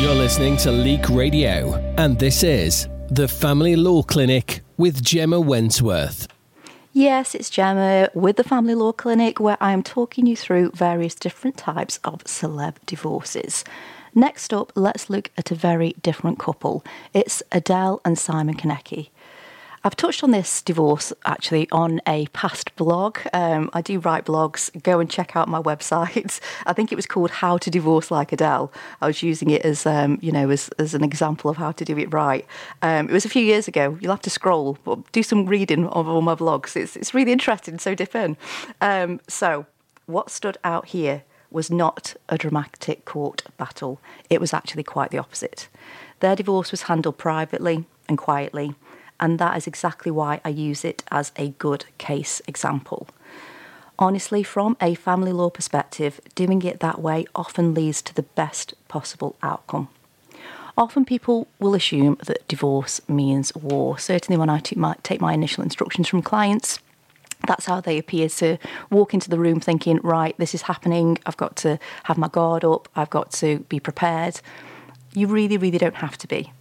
You're listening to Leak Radio, and this is the Family Law Clinic with Gemma Wentworth. Yes, it's Gemma with the Family Law Clinic, where I am talking you through various different types of celeb divorces. Next up, let's look at a very different couple. It's Adele and Simon Konecki. I've touched on this divorce actually on a past blog. I do write blogs. Go and check out my website. I think it was called How to Divorce Like Adele. I was using it as, as an example of how to do it right. It was a few years ago. You'll have to scroll, but do some reading of all my blogs. It's really interesting, so dip in. So what stood out here was not a dramatic court battle. It was actually quite the opposite. Their divorce was handled privately and quietly, and that is exactly why I use it as a good case example. Honestly, from a family law perspective, doing it that way often leads to the best possible outcome. Often people will assume that divorce means war. Certainly when I take my initial instructions from clients, that's how they appear to walk into the room thinking, right, this is happening, I've got to have my guard up, I've got to be prepared. You really, really don't have to be.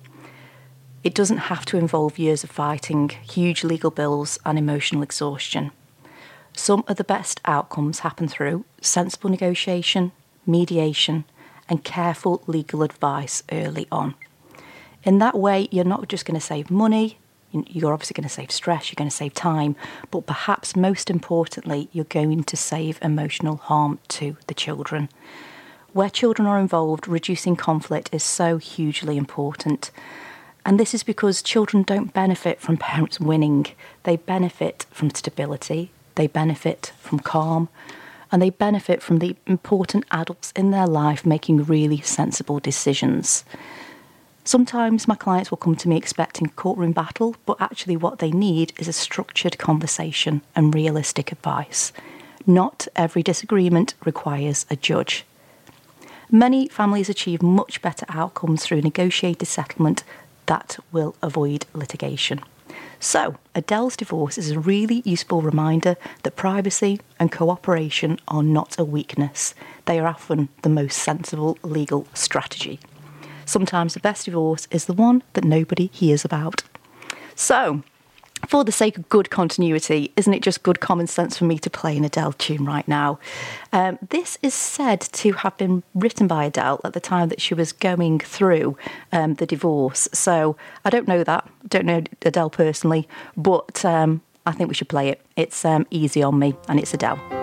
It doesn't have to involve years of fighting, huge legal bills and emotional exhaustion. Some of the best outcomes happen through sensible negotiation, mediation, and careful legal advice early on. In that way, you're not just going to save money, you're obviously going to save stress, you're going to save time, but perhaps most importantly, you're going to save emotional harm to the children. Where children are involved, reducing conflict is so hugely important. And this is because children don't benefit from parents winning. They benefit from stability, they benefit from calm, and they benefit from the important adults in their life making really sensible decisions. Sometimes my clients will come to me expecting a courtroom battle, but actually what they need is a structured conversation and realistic advice. Not every disagreement requires a judge. Many families achieve much better outcomes through negotiated settlement that will avoid litigation. So, Adele's divorce is a really useful reminder that privacy and cooperation are not a weakness. They are often the most sensible legal strategy. Sometimes the best divorce is the one that nobody hears about. So, for the sake of good continuity, isn't it just good common sense for me to play an Adele tune right now? This is said to have been written by Adele at the time that she was going through the divorce. So I don't know that. Don't know Adele personally, but I think we should play it. It's Easy on Me, and it's Adele.